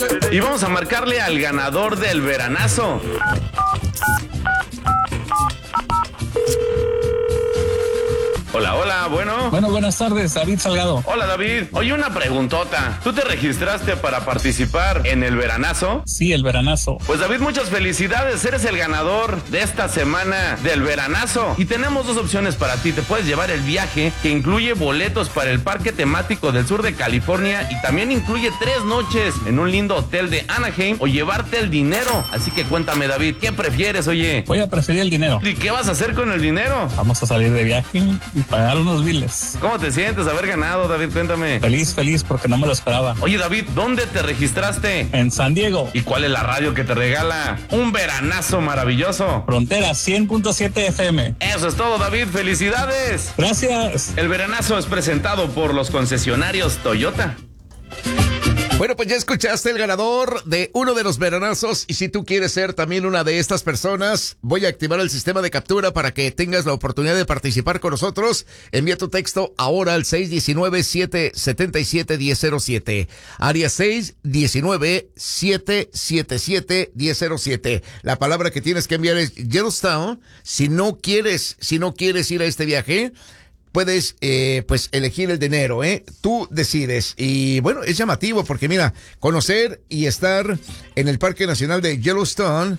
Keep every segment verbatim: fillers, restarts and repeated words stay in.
Y vamos a marcarle al ganador del veranazo. Hola, hola, bueno. Bueno, buenas tardes, David Salgado. Hola, David. Oye, una preguntota. ¿Tú te registraste para participar en el veranazo? Sí, el veranazo. Pues, David, muchas felicidades. Eres el ganador de esta semana del veranazo. Y tenemos dos opciones para ti. Te puedes llevar el viaje, que incluye boletos para el parque temático del sur de California y también incluye tres noches en un lindo hotel de Anaheim, o llevarte el dinero. Así que cuéntame, David, ¿qué prefieres, oye? Voy a preferir el dinero. ¿Y qué vas a hacer con el dinero? Vamos a salir de viaje y pagar unos biles. ¿Cómo te sientes haber ganado, David? Cuéntame. Feliz, feliz, porque no me lo esperaba. Oye, David, ¿dónde te registraste? En San Diego. ¿Y cuál es la radio que te regala un veranazo maravilloso? Frontera cien punto siete F M. Eso es todo, David. ¡Felicidades! Gracias. El veranazo es presentado por los concesionarios Toyota. Bueno, pues ya escuchaste el ganador de uno de los veranazos, y si tú quieres ser también una de estas personas, voy a activar el sistema de captura para que tengas la oportunidad de participar con nosotros. Envía tu texto ahora al seis uno nueve, siete siete siete, uno cero siete. Área seis uno nueve, siete siete siete, uno cero siete. La palabra que tienes que enviar es Yellowstone. Si no quieres, si no quieres ir a este viaje, puedes, eh, pues, elegir el dinero, ¿eh? Tú decides. Y bueno, es llamativo porque, mira, conocer y estar en el Parque Nacional de Yellowstone,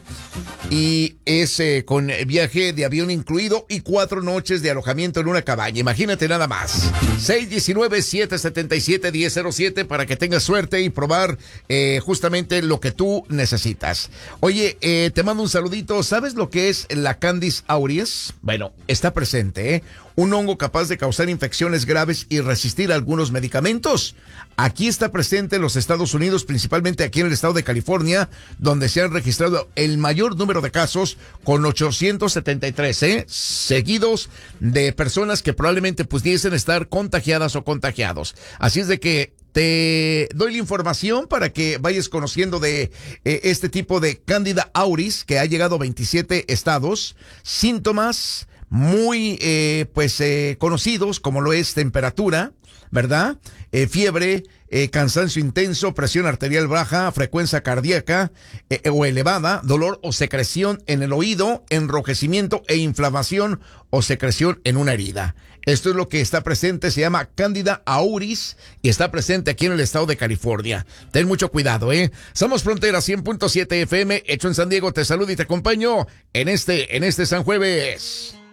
y es eh, con viaje de avión incluido y cuatro noches de alojamiento en una cabaña. Imagínate nada más. seis uno nueve, siete siete siete, uno cero siete para que tengas suerte y probar eh, justamente lo que tú necesitas. Oye, eh, te mando un saludito. ¿Sabes lo que es la Candis auris? Bueno, está presente, ¿eh? Un hongo capaz de causar infecciones graves y resistir a algunos medicamentos. Aquí está presente en los Estados Unidos, principalmente aquí en el estado de California, donde se han registrado el mayor número de casos, con ochocientos setenta y tres, ¿eh? seguidos de personas que probablemente pudiesen estar contagiadas o contagiados. Así es de que te doy la información para que vayas conociendo de eh, este tipo de Candida auris, que ha llegado a veintisiete estados. Síntomas muy eh, pues eh, conocidos, como lo es temperatura, ¿verdad? Eh, fiebre, eh, cansancio intenso, presión arterial baja, frecuencia cardíaca eh, o elevada, dolor o secreción en el oído, enrojecimiento e inflamación o secreción en una herida. Esto es lo que está presente, se llama Candida auris y está presente aquí en el estado de California. Ten mucho cuidado, ¿eh? Somos Frontera cien punto siete F M, hecho en San Diego. Te saludo y te acompaño en este, en este San Jueves.